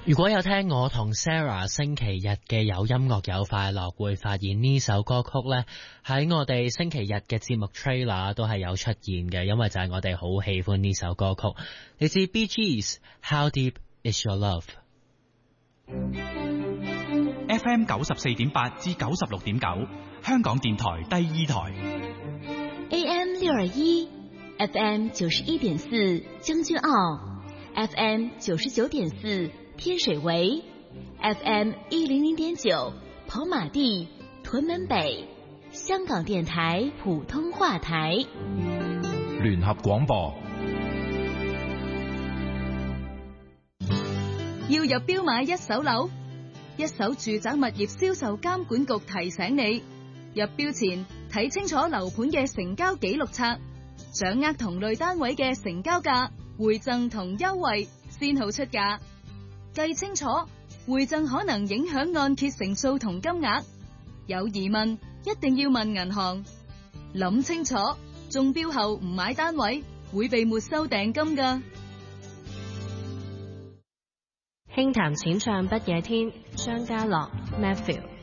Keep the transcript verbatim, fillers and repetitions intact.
如果有聽我同 Sarah 星期日嘅有音樂有快樂，會發現呢首歌曲呢喺我哋星期日嘅節目 trailer 都係有出現嘅，因為就係我哋好喜歡呢首歌曲，嚟自 Bee Gees How Deep Is Your Love。F M 九十四點八至九十六點九，香港電台第二台。 A M 六二一，F M 九十一點四將軍澳 ，F M 九十九點四天水圍 ，F M 一零零點九跑馬地屯門北，香港電台普通話台。 聯合廣播。 要入標買一手樓？一手住宅物業銷售監管局提醒你，入標前睇清楚樓盤嘅成交記錄冊，掌握同類單位嘅成交價、回贈同優惠，先好出價。計清楚，回贈可能影響按揭成數同金額。有疑問，一定要問銀行。諗清楚，中標後唔買單位，會被沒收訂金㗎。 輕談淺唱不夜天，張家樂 Matthew。